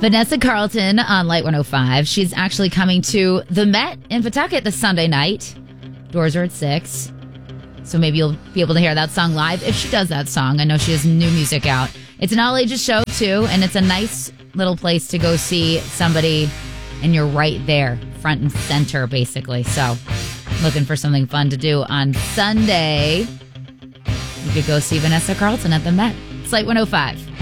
Vanessa Carlton on Light 105. She's actually coming to the Met in Pawtucket this Sunday night. Doors are at 6. So maybe you'll be able to hear that song live if she does that song. I know she has new music out. It's an all ages show, too, and it's a nice little place to go see somebody, and you're right there, front and center, basically. So looking for something fun to do on Sunday, you could go see Vanessa Carlton at the Met. It's Light 105.